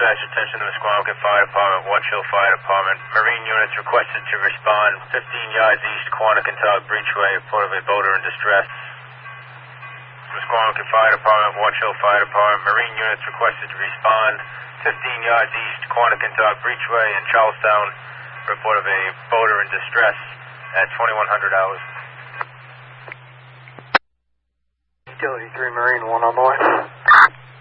dispatch attention to the Squamish Fire Department, Watch Hill Fire Department. Marine units requested to respond 15 yards east Quanticontog Breachway, report of a boater in distress. The Squamish Fire Department, Watch Hill Fire Department. Marine units requested to respond 15 yards east Quanticontog Breachway in Charlestown, report of a boater in distress at 2100 hours. Utility 3 Marine, 1 on the way.